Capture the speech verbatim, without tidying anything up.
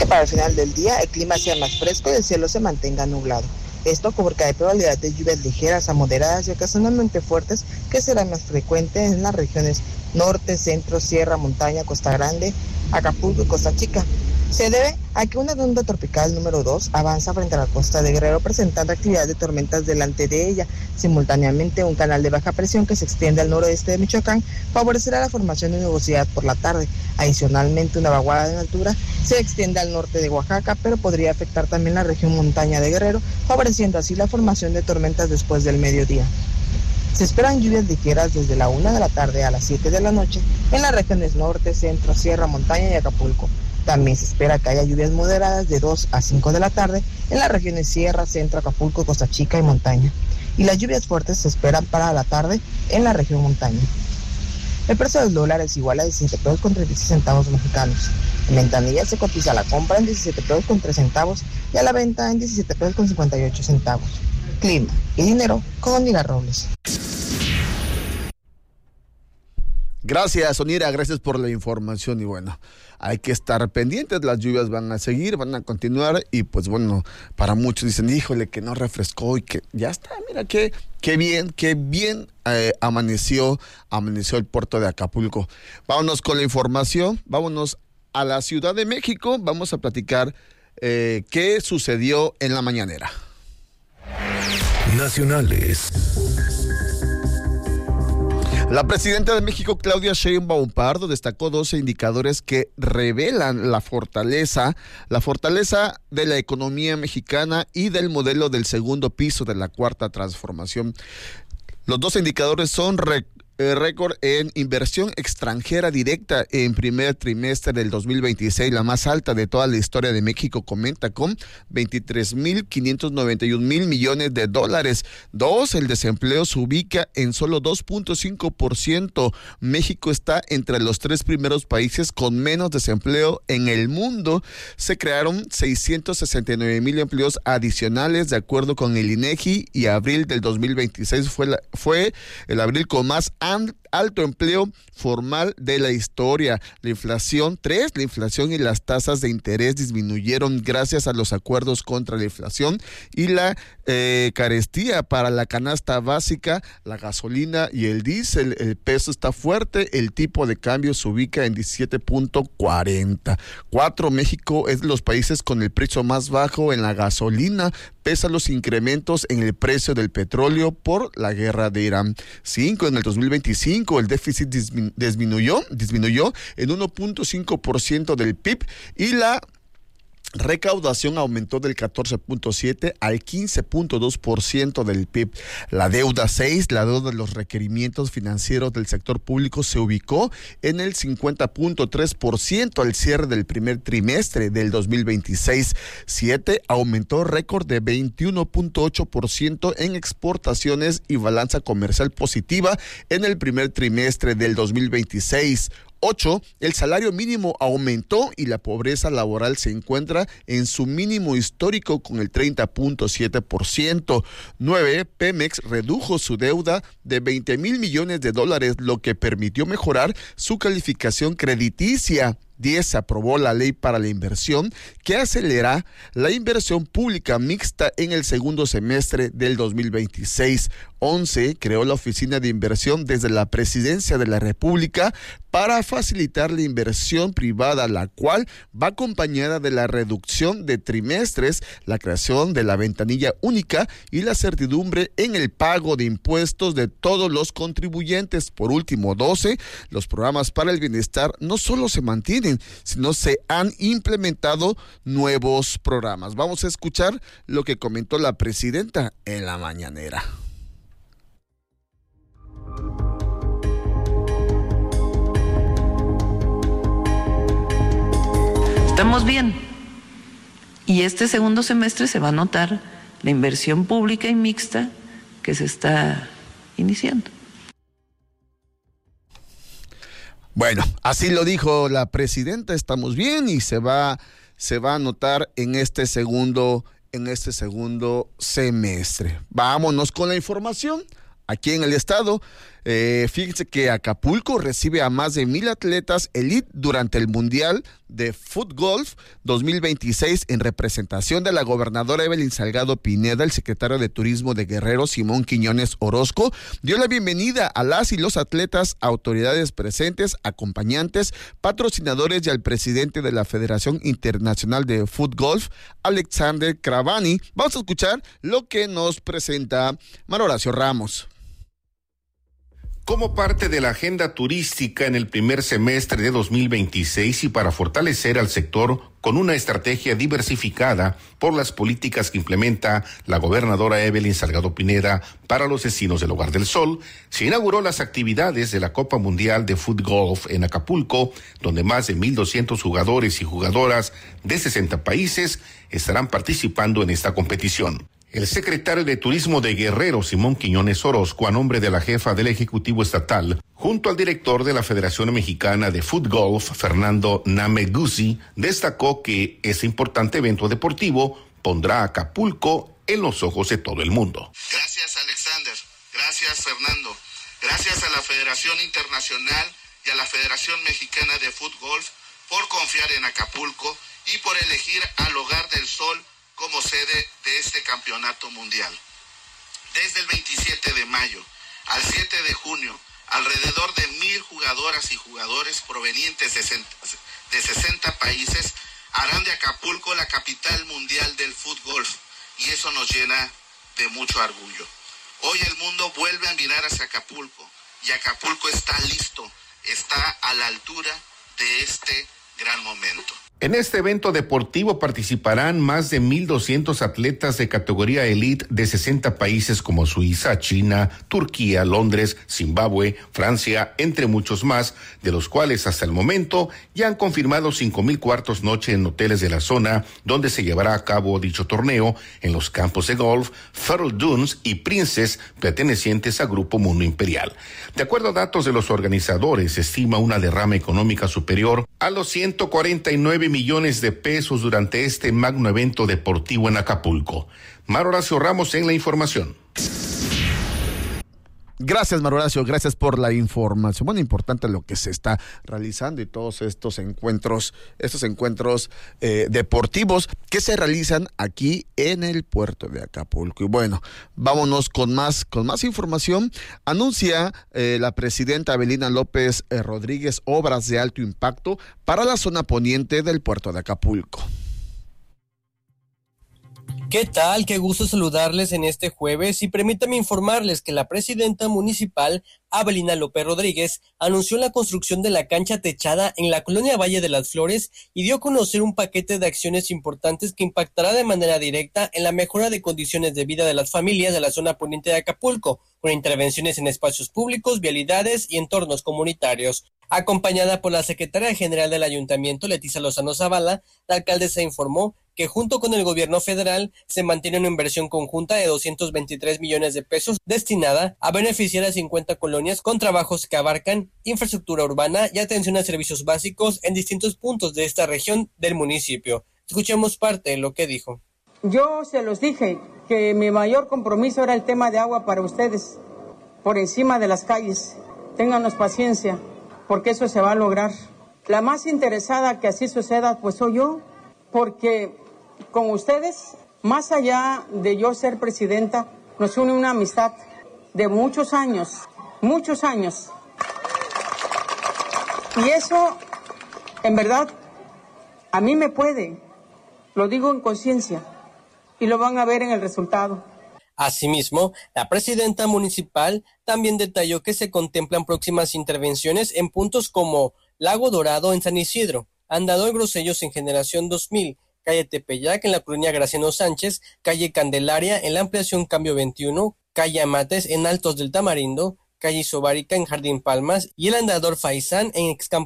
que para el final del día el clima sea más fresco y el cielo se mantenga nublado. Esto porque hay probabilidad de lluvias ligeras a moderadas y ocasionalmente fuertes que serán más frecuentes en las regiones norte, centro, sierra, montaña, Costa Grande, Acapulco y Costa Chica. Se debe a que una onda tropical número dos avanza frente a la costa de Guerrero presentando actividad de tormentas delante de ella. Simultáneamente, un canal de baja presión que se extiende al noroeste de Michoacán favorecerá la formación de nubosidad por la tarde. Adicionalmente, una vaguada en altura se extiende al norte de Oaxaca, pero podría afectar también la región montaña de Guerrero, favoreciendo así la formación de tormentas después del mediodía. Se esperan lluvias ligeras desde la una de la tarde a las siete de la noche en las regiones norte, centro, sierra, montaña y Acapulco. También se espera que haya lluvias moderadas de dos a cinco de la tarde en las regiones sierra, centro, Acapulco, Costa Chica y montaña. Y las lluvias fuertes se esperan para la tarde en la región montaña. El precio del dólar es igual a diecisiete pesos con treinta y seis centavos mexicanos. En ventanilla se cotiza la compra en diecisiete pesos con tres centavos y a la venta en diecisiete pesos con cincuenta y ocho centavos. Clima y dinero con Onira Robles. Gracias, Onira, gracias por la información y bueno, hay que estar pendientes, las lluvias van a seguir, van a continuar y pues bueno, para muchos dicen, híjole, que no refrescó y que ya está, mira qué, qué bien, qué bien eh, amaneció, amaneció el puerto de Acapulco. Vámonos con la información, vámonos a la Ciudad de México, vamos a platicar eh, qué sucedió en la mañanera. Nacionales. La presidenta de México, Claudia Sheinbaum Pardo, destacó doce indicadores que revelan la fortaleza, la fortaleza de la economía mexicana y del modelo del segundo piso de la cuarta transformación. Los doce indicadores son rec- Eh, récord en inversión extranjera directa en primer trimestre del dos mil veintiséis, la más alta de toda la historia de México, comenta, con veintitrés mil quinientos noventa y un mil millones de dólares. Dos, el desempleo se ubica en solo dos punto cinco por ciento. México está entre los tres primeros países con menos desempleo en el mundo. Se crearon seiscientos sesenta y nueve mil empleos adicionales de acuerdo con el INEGI y abril del dos mil veintiséis fue, la, fue el abril con más alto empleo formal de la historia. La inflación, tres, la inflación y las tasas de interés disminuyeron gracias a los acuerdos contra la inflación y la eh, carestía para la canasta básica, la gasolina y el diésel. El peso está fuerte, el tipo de cambio se ubica en diecisiete punto cuarenta. Cuatro, México es de los países con el precio más bajo en la gasolina, pese a los incrementos en el precio del petróleo por la guerra de Irán. Cinco, en el dos mil veinticinco el déficit dismin- disminuyó, disminuyó en uno punto cinco por ciento del P I B y la recaudación aumentó del catorce punto siete al quince punto dos por ciento del P I B. La deuda seis, la deuda de los requerimientos financieros del sector público se ubicó en el cincuenta punto tres por ciento al cierre del primer trimestre del dos mil veintiséis. siete, aumentó récord de veintiuno punto ocho por ciento en exportaciones y balanza comercial positiva en el primer trimestre del dos mil veintiséis. Ocho, el salario mínimo aumentó y la pobreza laboral se encuentra en su mínimo histórico con el treinta punto siete por ciento. Nueve, Pemex redujo su deuda de veinte mil millones de dólares, lo que permitió mejorar su calificación crediticia. diez, se aprobó la ley para la inversión que acelera la inversión pública mixta en el segundo semestre del dos mil veintiséis. once, creó la Oficina de Inversión desde la Presidencia de la República para facilitar la inversión privada, la cual va acompañada de la reducción de trimestres, la creación de la ventanilla única y la certidumbre en el pago de impuestos de todos los contribuyentes. Por último, doce, los programas para el bienestar no solo se mantienen, sino se han implementado nuevos programas. Vamos a escuchar lo que comentó la presidenta en la mañanera. Estamos bien. Y este segundo semestre se va a notar la inversión pública y mixta que se está iniciando. Bueno, así lo dijo la presidenta, estamos bien y se va, se va a notar en este segundo, en este segundo semestre. Vámonos con la información. Aquí en el estado, Eh, fíjense que Acapulco recibe a más de mil atletas elite durante el Mundial de Futgolf dos mil veintiséis en representación de la gobernadora Evelyn Salgado Pineda. El secretario de Turismo de Guerrero, Simón Quiñones Orozco, dio la bienvenida a las y los atletas, autoridades presentes, acompañantes, patrocinadores y al presidente de la Federación Internacional de Futgolf, Alexander Cravani. Vamos a escuchar lo que nos presenta Mario Horacio Ramos. Como parte de la agenda turística en el primer semestre de dos mil veintiséis y para fortalecer al sector con una estrategia diversificada por las políticas que implementa la gobernadora Evelyn Salgado Pineda para los destinos del Hogar del Sol, se inauguró las actividades de la Copa Mundial de Futgolf en Acapulco, donde más de mil doscientos jugadores y jugadoras de sesenta países estarán participando en esta competición. El secretario de Turismo de Guerrero, Simón Quiñones Orozco, a nombre de la jefa del Ejecutivo Estatal, junto al director de la Federación Mexicana de Futgolf, Fernando Nameguzzi, destacó que este importante evento deportivo pondrá a Acapulco en los ojos de todo el mundo. Gracias, Alexander. Gracias, Fernando. Gracias a la Federación Internacional y a la Federación Mexicana de Futgolf por confiar en Acapulco y por elegir al Hogar del Sol como sede de este campeonato mundial. Desde el veintisiete de mayo al siete de junio, alrededor de mil jugadoras y jugadores provenientes de sesenta países harán de Acapulco la capital mundial del Futgolf, y eso nos llena de mucho orgullo. Hoy el mundo vuelve a mirar hacia Acapulco, y Acapulco está listo, está a la altura de este gran momento. En este evento deportivo participarán más de mil doscientos atletas de categoría elite de sesenta países como Suiza, China, Turquía, Londres, Zimbabue, Francia, entre muchos más, de los cuales hasta el momento ya han confirmado cinco mil cuartos noche en hoteles de la zona donde se llevará a cabo dicho torneo en los campos de golf Farrell Dunes y Princess, pertenecientes a Grupo Mundo Imperial. De acuerdo a datos de los organizadores, se estima una derrama económica superior a los ciento cuarenta y nueve millones de pesos durante este magno evento deportivo en Acapulco. Mario Horacio Ramos en la información. Gracias, Mario Horacio, gracias por la información. Bueno, importante lo que se está realizando y todos estos encuentros, estos encuentros eh, deportivos que se realizan aquí en el puerto de Acapulco. Y bueno, vámonos con más, con más información. Anuncia eh, la presidenta Avelina López eh, Rodríguez obras de alto impacto para la zona poniente del puerto de Acapulco. ¿Qué tal? Qué gusto saludarles en este jueves y permítame informarles que la presidenta municipal, Avelina López Rodríguez, anunció la construcción de la cancha techada en la colonia Valle de las Flores y dio a conocer un paquete de acciones importantes que impactará de manera directa en la mejora de condiciones de vida de las familias de la zona poniente de Acapulco, con intervenciones en espacios públicos, vialidades y entornos comunitarios. Acompañada por la secretaria general del ayuntamiento, Leticia Lozano Zavala, la alcaldesa informó que junto con el gobierno federal se mantiene una inversión conjunta de doscientos veintitrés millones de pesos destinada a beneficiar a cincuenta colonias con trabajos que abarcan infraestructura urbana y atención a servicios básicos en distintos puntos de esta región del municipio. Escuchemos parte de lo que dijo. Yo se los dije que mi mayor compromiso era el tema de agua para ustedes, por encima de las calles. Ténganos paciencia, porque eso se va a lograr. La más interesada que así suceda, pues soy yo, porque con ustedes, más allá de yo ser presidenta, nos une una amistad de muchos años, muchos años. Y eso, en verdad, a mí me puede, lo digo en conciencia, y lo van a ver en el resultado. Asimismo, la presidenta municipal también detalló que se contemplan próximas intervenciones en puntos como Lago Dorado en San Isidro, Andador Grosellos en Generación dos mil, calle Tepeyac en la colonia Graciano Sánchez, calle Candelaria en la ampliación Cambio veintiuno, calle Amates en Altos del Tamarindo, calle Isobárica en Jardín Palmas y el Andador Faisán en Excampo.